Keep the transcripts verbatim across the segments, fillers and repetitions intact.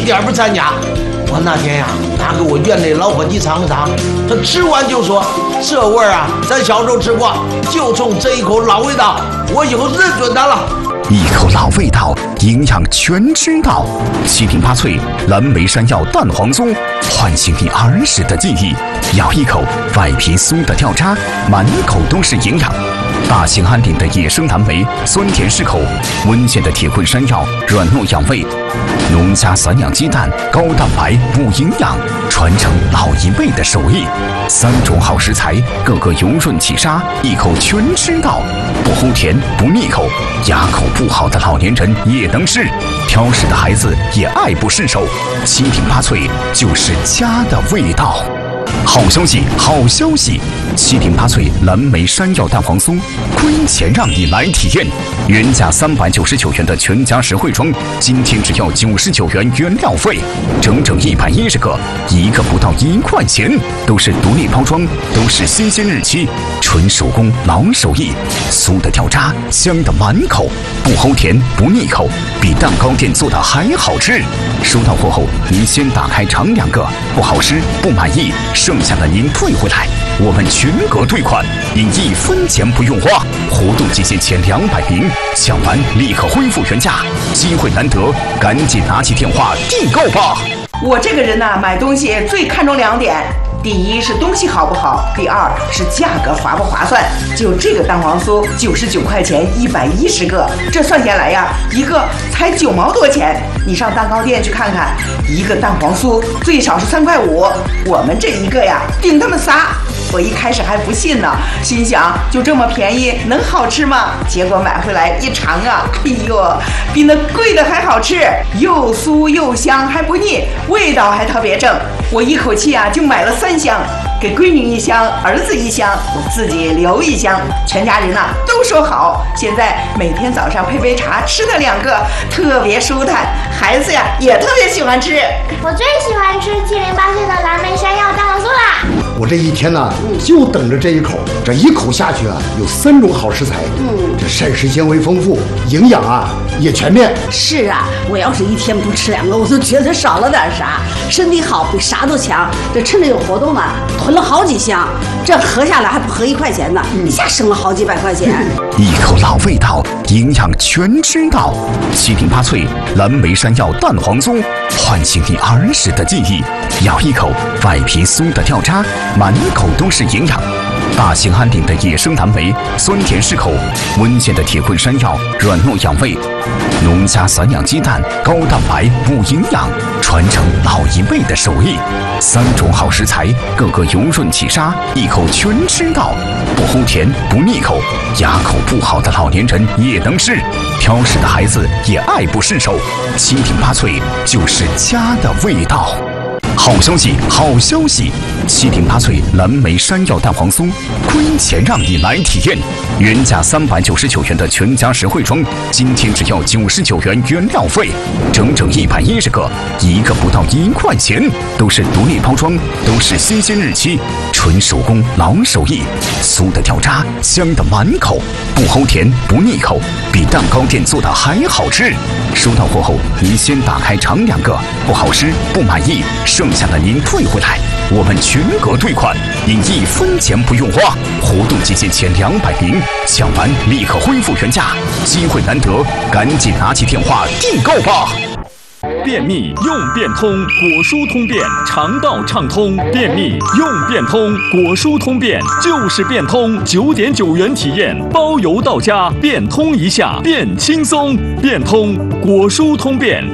一点不掺假。我那天呀，拿给我院内老伙计尝尝，他吃完就说：“这味儿啊，咱小时候吃过，就冲这一口老味道，我以后认准它了。” 一口老味道，营养全知道。七品八脆蓝莓山药蛋黄酥，唤醒你儿时的记忆。咬一口，外皮酥的掉渣，满口都是营养。大兴安岭的野生蓝莓，酸甜适口；温县的铁棍山药，软糯养胃；农家散养鸡蛋，高蛋白补营养，传承老一辈的手艺。三种好食材，个个油润起沙，一口全吃到，不齁甜不腻口，牙口不好的老年人也能吃，挑食的孩子也爱不释手。七品八脆就是家的味道。好消息，好消息！七品八脆蓝莓山药蛋黄酥，亏钱让你来体验。原价三百九十九元的全家实惠装，今天只要九十九元原料费，整整一百一十个，一个不到一块钱，都是独立包装，都是新鲜日期，纯手工老手艺，酥的掉渣，香的满口，不齁甜不腻口，比蛋糕店做的还好吃。收到货后，您先打开尝两个，不好吃不满意，剩下的您退回来，我们全额退款，您一分钱不用花。活动期限前两百名，抢完立刻恢复原价，机会难得，赶紧拿起电话订购吧。 我这个人呢、啊，买东西最看重两点。第一是东西好不好，第二是价格划不划算。就这个蛋黄酥，九十九块钱，一百一十个，这算下来呀，一个才九毛多钱。你上蛋糕店去看看，一个蛋黄酥最少是三块五，我们这一个呀，顶他们仨。我一开始还不信呢，心想就这么便宜，能好吃吗？结果买回来一尝啊，哎呦，比那贵的还好吃，又酥又香，还不腻，味道还特别正。我一口气啊就买了三箱，给闺女一箱，儿子一箱，我自己留一箱，全家人呐、啊、都说好。现在每天早上配杯茶，吃它两个，特别舒坦，孩子呀也特别喜欢吃。 我最喜欢吃七零八碎的蓝莓山药蛋黄酥啦！ 我这一天呢，就等着这一口，这一口下去啊，有三种好食材，嗯，这膳食纤维丰富，营养啊也全面。 是啊，我要是一天不吃两个，我都觉得少了点啥。身体好比啥都强。这趁着有活动呢，囤了好几箱，这合下来还不合一块钱呢，一下省了好几百块钱。 一口老味道，营养全知道。七品八脆蓝莓山药蛋黄酥，唤醒你儿时的记忆。咬一口，外皮酥的掉渣，满口都是营养。大兴安岭的野生蓝莓，酸甜适口；温县的铁棍山药，软糯养胃；农家散养鸡蛋，高蛋白补营养，传承老一辈的手艺。三种好食材，个个油润起沙，一口全吃到，不齁甜不腻口，牙口不好的老年人也能吃，挑食的孩子也爱不释手。七品八脆就是家的味道。好消息，好消息！七品八脆蓝莓山药蛋黄酥，亏钱让你来体验。原价三百九十九元的全家实惠装，今天只要九十九元原料费，整整一百一十个，一个不到一块钱，都是独立包装，都是新鲜日期，纯手工老手艺，酥的掉渣，香的满口，不齁甜不腻口，比蛋糕店做的还好吃。收到货后，您先打开尝两个，不好吃不满意，剩下的您退回来，我们全额退款，您一分钱不用花。活动期限前两百名，抢完立刻恢复原价，机会难得，赶紧拿起电话订购吧。 便秘用便通，果蔬通便，肠道畅通。便秘用便通，果蔬通便就是便通，九点九元体验，包邮到家，便通一下变轻松。便通果蔬通便。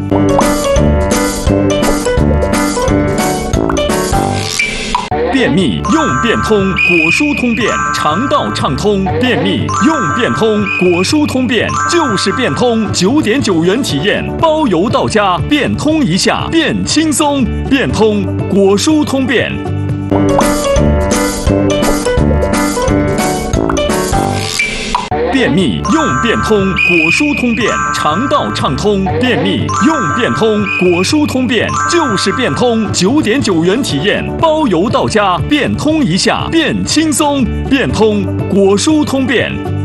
便秘用便通，果蔬通便，肠道畅通。便秘用便通，果蔬通便就是便通，九点九元体验，包邮到家，便通一下变轻松。便通果蔬通便。便秘用便通，果蔬通便，肠道畅通。便秘用便通，果蔬通便就是便通，九点九元体验，包邮到家，便通一下变轻松。便通果蔬通便。